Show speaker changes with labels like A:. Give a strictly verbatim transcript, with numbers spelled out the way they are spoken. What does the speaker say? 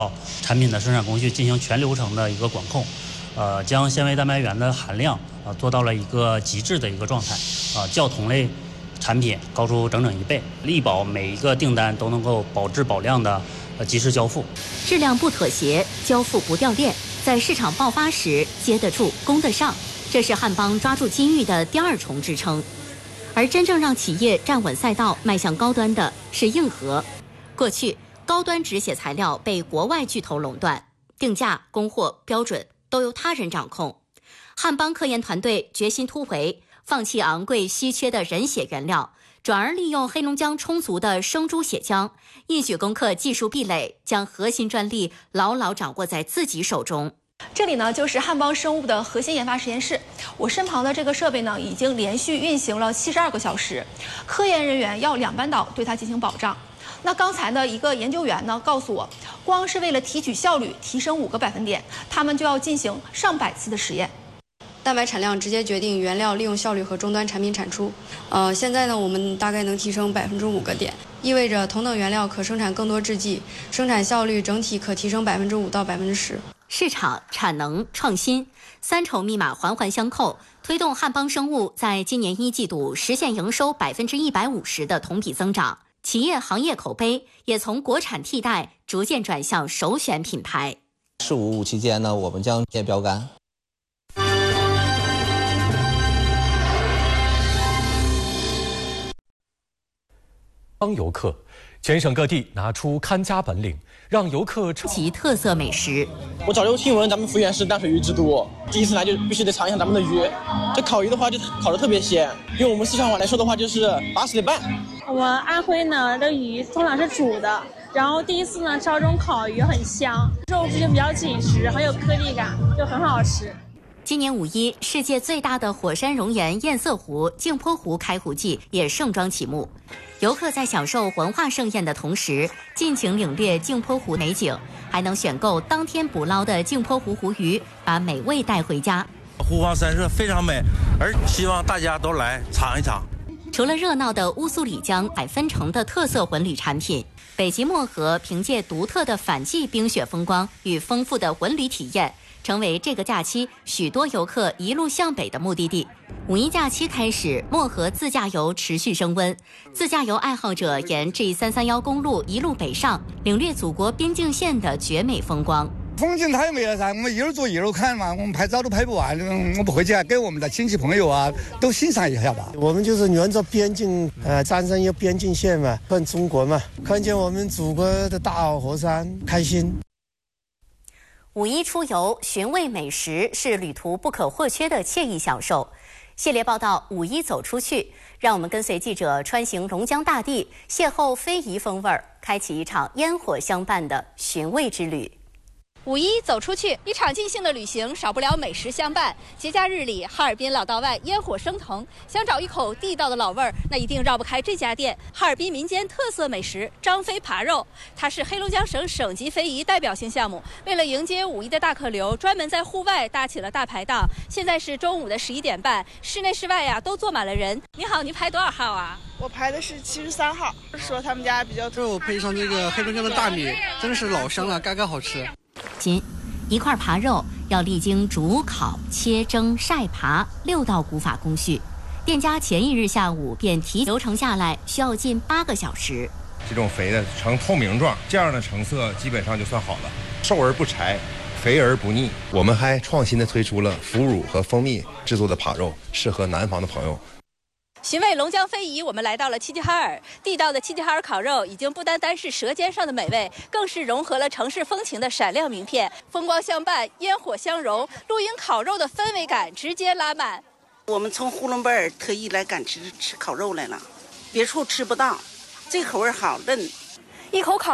A: 产品的生产工序进行全流程的一个管控，呃，将纤维蛋白原的含量啊做到了一个极致的一个状态，啊，较同类产品高出整整一倍，力保每一个订单都能够保质保量的呃及时交付，
B: 质量不妥协，交付不掉链，在市场爆发时接得住、攻得上，这是汉邦抓住机遇的第二重支撑。而真正让企业站稳赛道、迈向高端的是硬核。过去，高端止血材料被国外巨头垄断，定价、供货、标准都由他人掌控。汉邦科研团队决心突围，放弃昂贵稀缺的人血原料，转而利用黑龙江充足的生猪血浆，一举攻克技术壁垒，将核心专利牢牢掌握在自己手中。
C: 这里呢，就是汉邦生物的核心研发实验室。我身旁的这个设备呢，已经连续运行了七十二个小时，科研人员要两班倒对它进行保障。那刚才的一个研究员呢，告诉我，光是为了提取效率提升五个百分点，他们就要进行上百次的实验。
D: 蛋白产量直接决定原料利用效率和终端产品产出。呃，现在呢，我们大概能提升百分之五个点，意味着同等原料可生产更多制剂，生产效率整体可提升百分之五到百分之十。
B: 市场、产能、创新三重密码环环相扣，推动汉邦生物在今年一季度实现营收百分之一百五十的同比增长，企业行业口碑也从国产替代逐渐转向首选品牌。
E: “十五五”期间呢，我们将贴标杆。
F: 帮游客，全省各地拿出看家本领，让游客
B: 其特色美食。
G: 我早就听闻咱们福源是淡水鱼之都，第一次来就必须得尝一下咱们的鱼。这烤鱼的话就烤得特别鲜，用我们四川话来说的话就是把屎的拌。
H: 我们安徽呢的鱼通常是煮的，然后第一次呢吃到这种烤鱼很香，肉质就比较紧实，很有颗粒感，就很好吃。
B: 今年五一，世界最大的火山熔岩堰塞湖镜泊湖开湖季也盛装启幕。游客在享受文化盛宴的同时，尽情领略镜泊湖美景，还能选购当天捕捞的镜泊湖湖鱼，把美味带回家。
I: 湖光山色非常美，而希望大家都来尝一尝。
B: 除了热闹的乌苏里江百分城的特色文旅产品，北极漠河凭借独特的反季冰雪风光与丰富的文旅体验，成为这个假期许多游客一路向北的目的地。五一假期开始，漠河自驾游持续升温，自驾游爱好者沿 G 三三一公路一路北上，领略祖国边境线的绝美风光。
J: 风景太美了噻，我们一路走一路看嘛，我们拍照都拍不完，我不回去给我们的亲戚朋友啊都欣赏一下吧。
K: 我们就是沿着边境，呃，张三一边境线嘛，奔中国嘛，看见我们祖国的大火山，开心。
B: 五一出游，寻味美食是旅途不可或缺的惬意享受。系列报道《五一走出去》，让我们跟随记者穿行龙江大地，邂逅非遗风味儿，开启一场烟火相伴的寻味之旅。
L: 五一走出去，一场尽兴的旅行，少不了美食相伴。节假日里，哈尔滨老道外烟火升腾，想找一口地道的老味儿，那一定绕不开这家店——哈尔滨民间特色美食张飞扒肉。它是黑龙江省省级非遗代表性项目，为了迎接五一的大客流，专门在户外搭起了大排档。现在是中午的十一点半，室内室外呀都坐满了人。你好，您排多少号啊？
M: 我排的是七十三号，说他们家比较
N: 肉配上这个黑龙江的大米，真的是老香了，嘎嘎好吃。
B: 今一块扒肉要历经煮、烤、切、蒸、晒、扒六道古法工序，店家前一日下午便提流程下来，需要近八个小时。
O: 这种肥的呈透明状，这样的成色基本上就算好了，瘦而不柴，肥而不腻。我们还创新的推出了腐乳和蜂蜜制作的扒肉，适合南方的朋友。
L: 寻味龙江非遗，我们来到了齐齐哈尔。地道的齐齐哈尔烤肉已经不单单是舌尖上的美味，更是融合了城市风情的闪亮名片。风光相伴，烟火相融，露营烤肉的氛围感直接拉满。
P: 我们从呼伦贝尔特意来赶吃吃烤肉来了，别处吃不到，这口味好嫩，
L: 一口烤